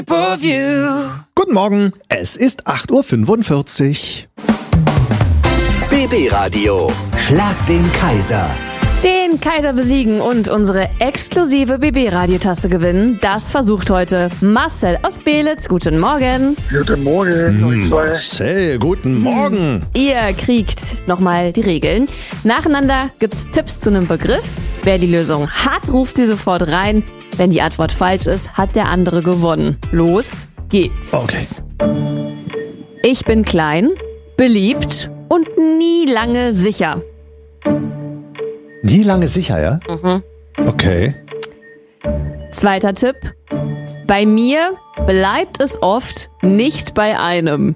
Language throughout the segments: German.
Guten Morgen, es ist 8:45 Uhr. BB Radio. Schlag den Kaiser. Den Kaiser besiegen und unsere exklusive BB-Radiotaste gewinnen, das versucht heute Marcel aus Belitz. Guten Morgen. Guten Morgen. Marcel, guten Morgen. Ihr kriegt nochmal die Regeln. Nacheinander gibt's Tipps zu einem Begriff. Wer die Lösung hat, ruft sie sofort rein. Wenn die Antwort falsch ist, hat der andere gewonnen. Los geht's. Okay. Ich bin klein, beliebt und nie lange sicher. Nie lange sicher, ja? Okay. Zweiter Tipp. Bei mir bleibt es oft nicht bei einem.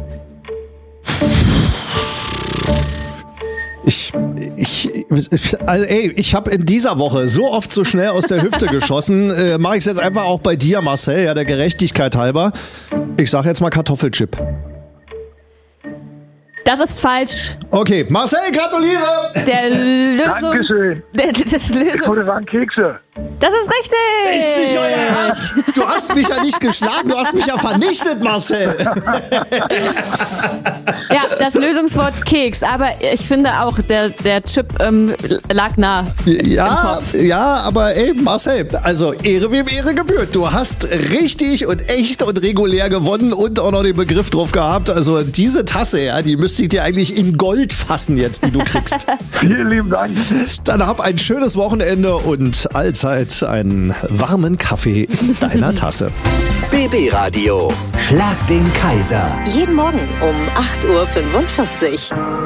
Ich habe in dieser Woche so oft so schnell aus der Hüfte geschossen. Mache ich es jetzt einfach auch bei dir, Marcel, ja, der Gerechtigkeit halber. Ich sage jetzt mal Kartoffelchip. Das ist falsch. Okay, Marcel, gratuliere! Dankeschön. Oder waren Kekse? Das ist richtig. Ist nicht euer Ernst. Du hast mich ja nicht geschlagen, du hast mich ja vernichtet, Marcel. Ja, das Lösungswort Keks. Aber ich finde auch, der Chip lag nah. Ja, aber ey, Marcel, also Ehre wem Ehre gebührt. Du hast richtig und echt und regulär gewonnen und auch noch den Begriff drauf gehabt. Also diese Tasse, ja, die müsste ich dir eigentlich in Gold fassen jetzt, die du kriegst. Vielen lieben Dank. Dann hab ein schönes Wochenende und allzeit einen warmen Kaffee in deiner Tasse. BB Radio. Schlag den Kaiser. Jeden Morgen um 8:45 Uhr.